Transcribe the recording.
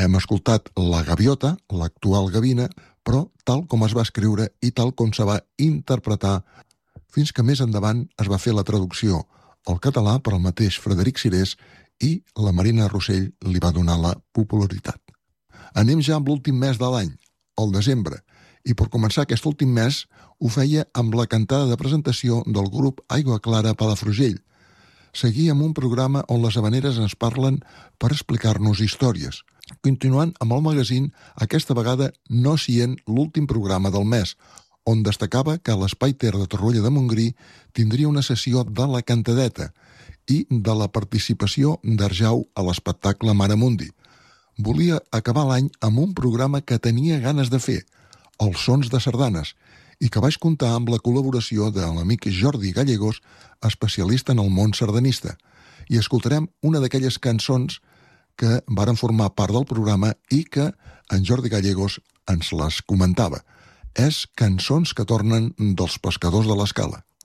Hem escoltat La Gaviota, l'actual Gavina, però tal com es va escriure i tal com se va interpretar, fins que més endavant es va fer la traducció al català per al mateix Frederic Cirés i la Marina Rossell li va donar la popularitat. Anem ja amb l'últim mes de l'any, el desembre, i per començar aquest últim mes ho feia amb la cantada de presentació del grup Aigua Clara Palafrugell. Seguia amb un programa on les havaneres ens parlen per explicar-nos històries. Continuant amb el magazín, aquesta vegada no sient l'últim programa del mes, on destacava que l'Espai Ter de Torroella de Montgrí tindria una sessió de la cantadeta i de la participació d'Arjau a l'espectacle Maramundi. Volia acabar l'any amb un programa que tenia ganes de fer, Els Sons de Sardanes, i que vaig comptar amb la col·laboració de l'amic Jordi Gallegos, especialista en el món sardanista. I escoltarem una d'aquelles cançons que varen formar part del programa i que en Jordi Gallegos ens les comentava. És Cançons que tornen dels pescadors de l'Escala.